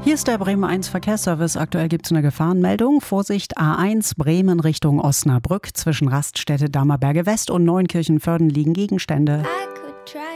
Hier ist der Bremen 1 Verkehrsservice. Aktuell gibt es eine Gefahrenmeldung. Vorsicht A1 Bremen Richtung Osnabrück. Zwischen Raststätte Dammerberge West und Neunkirchen-Vörden liegen Gegenstände.